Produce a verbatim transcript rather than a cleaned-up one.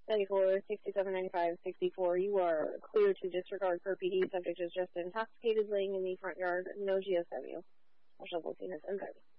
ninety-four, sixty-seven, ninety-five, sixty-four. You are clear to disregard for P D. Subject is just intoxicated, laying in the front yard. No G S W. Special Volcanoes and driving.